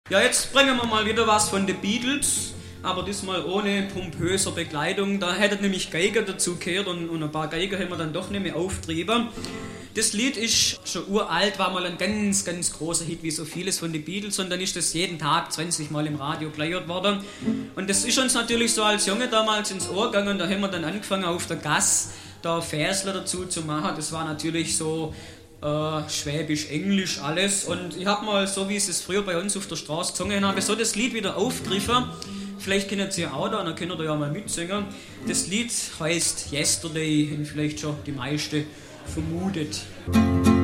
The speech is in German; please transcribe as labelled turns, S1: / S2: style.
S1: Ja, jetzt bringen wir mal wieder was von den Beatles, aber diesmal ohne pompöser Begleitung. Da hätte nämlich Geiger dazu gehört und ein paar Geiger hätten wir dann doch nicht mehr auftrieben. Das Lied ist schon uralt, war mal ein ganz, ganz großer Hit, wie so vieles von den Beatles, und dann ist das jeden Tag 20 Mal im Radio geleiert worden. Und das ist uns natürlich so als Junge damals ins Ohr gegangen, da haben wir dann angefangen auf der Gasse da Versler dazu zu machen. Das war natürlich so Schwäbisch, Englisch, alles. Und ich habe mal, so wie ich es früher bei uns auf der Straße gesungen habe, so das Lied wieder aufgegriffen. Vielleicht kennt ihr auch da, dann könnt ihr ja mal mitsingen. Das Lied heißt Yesterday, und vielleicht schon die meisten vermutet.